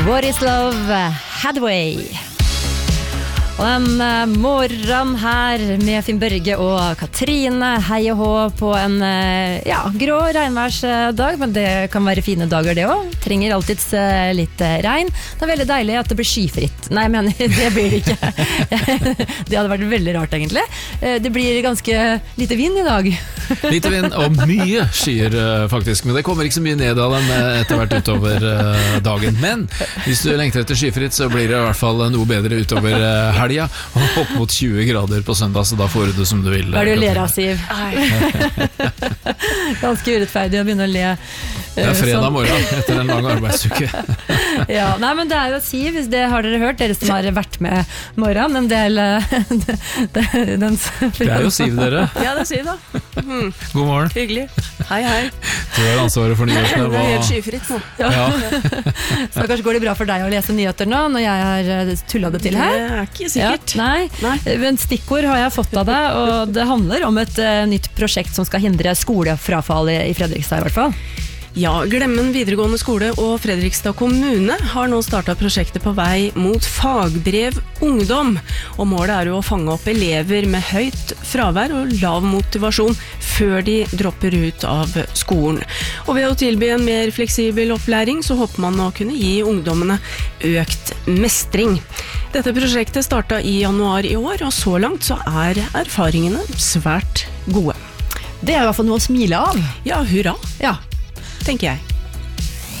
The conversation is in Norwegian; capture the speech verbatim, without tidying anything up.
What is love? Hathaway. Og en uh, morgen her med Finn Børge og Katrine. Hei og hå på en uh, ja, grå regnværsdag, men det kan være fine dager det også. Trenger alltid uh, litt uh, regn. Det er veldig deilig at det blir skyfritt. Nei, men det blir det ikke. Det hadde vært veldig rart egentlig. Uh, det blir ganske lite vind i dag. Lite vind og mye skyer uh, faktisk, men det kommer ikke så mye ned av den uh, etter hvert utover uh, dagen. Men hvis du lengter etter skyfritt, så blir det i hvert fall noe bedre utover uh, helga, og opp mot tjue grader på søndag, så da får du det som du vil. Hva er det du ler av, Siv? Ganske urettferdig å begynne å le. Det er fredag morgen etter en lang arbeidsuke. Ja, nei, men det er jo Siv, hvis det har dere hørt, dere som har vært med morgen, en del det, det, den, det er jo Siv, dere. Ja, det er Siv da. Mm. God morgen. Hyggelig. Hei, hei. Du har ansvaret for nyhetene. Det er helt skyfritt nå. Ja. Ja. Så kanskje går det bra for deg å lese nyheter nå, når jeg har tullet det til her. Det er ikke sikkert. Ja, nei. nei, men stikkord har jeg fått av deg, og det handler om et uh, nytt prosjekt som skal hindre skolefrafall i, i Fredrikstad i hvert fall. Ja, Glemmen videregående skole og Fredrikstad kommune har nå startet prosjektet på vei mot fagbrev ungdom, og målet er jo å fange opp elever med høyt fravær og lav motivasjon før de dropper ut av skolen. Og ved å tilby en mer fleksibel opplæring så håper man å kunne gi ungdommene økt mestring. Dette prosjektet startet i januar i år, og så langt så er erfaringene svært gode. Det er i hvert fall noe å smile av. Ja, hurra, Ja. tenker jeg.